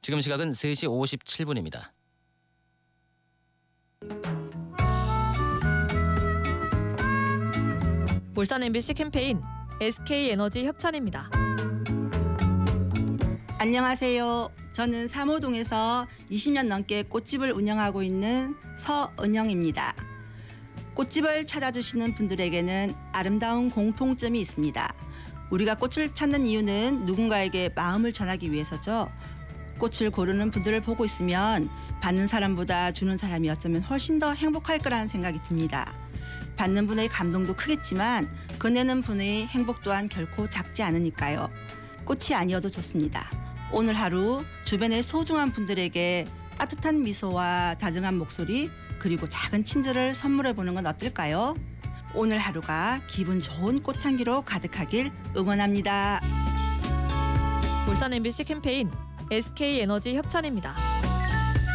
지금 시각은 3시 57분입니다. 울산 MBC 캠페인 SK에너지 협찬입니다. 안녕하세요. 저는 삼호동에서 20년 넘게 꽃집을 운영하고 있는 서은영입니다. 꽃집을 찾아주시는 분들에게는 아름다운 공통점이 있습니다. 우리가 꽃을 찾는 이유는 누군가에게 마음을 전하기 위해서죠. 꽃을 고르는 분들을 보고 있으면 받는 사람보다 주는 사람이 어쩌면 훨씬 더 행복할 거라는 생각이 듭니다. 받는 분의 감동도 크겠지만 건네는 분의 행복 또한 결코 작지 않으니까요. 꽃이 아니어도 좋습니다. 오늘 하루 주변의 소중한 분들에게 따뜻한 미소와 다정한 목소리 그리고 작은 친절을 선물해보는 건 어떨까요? 오늘 하루가 기분 좋은 꽃향기로 가득하길 응원합니다. 울산 MBC 캠페인 SK에너지 협찬입니다.